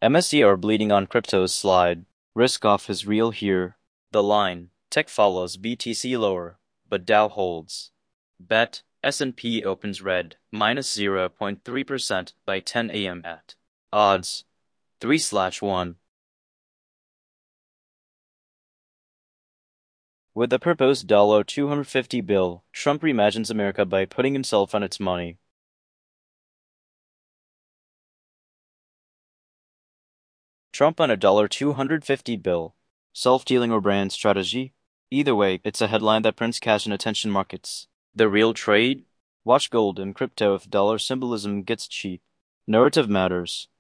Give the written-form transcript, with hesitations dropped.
MSC are bleeding on crypto's slide. Risk off is real here. The line. Tech follows BTC lower, but Dow holds. Bet. S&P opens red, minus 0.3% by 10 a.m. at odds 3/1. With the proposed $250 bill, Trump reimagines America by putting himself on its money. Trump on a $250 bill. Self-dealing or brand strategy? Either way, it's a headline that prints cash in attention markets. The real trade? Watch gold and crypto if dollar symbolism gets cheap. Narrative matters.